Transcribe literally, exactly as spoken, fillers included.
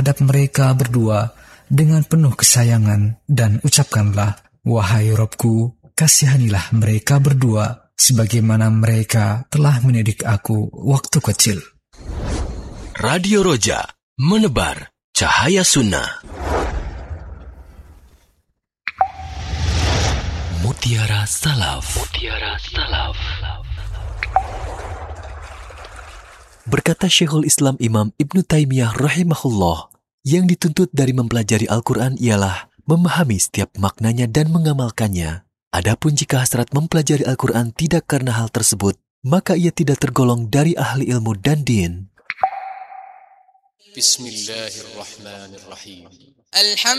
terhadap mereka berdua dengan penuh kesayangan, dan ucapkanlah, wahai Robku, kasihanilah mereka berdua, sebagaimana mereka telah mendidik aku waktu kecil. Radio Roja, menebar cahaya sunnah. Mutiara Salaf. Mutiara Salaf. Berkata Syekhul Islam Imam Ibnu Taimiyah rahimahullah, yang dituntut dari mempelajari Al-Quran ialah memahami setiap maknanya dan mengamalkannya. Adapun jika hasrat mempelajari Al-Quran tidak karena hal tersebut, maka ia tidak tergolong dari ahli ilmu dan din. Bismillahirrahmanirrahim.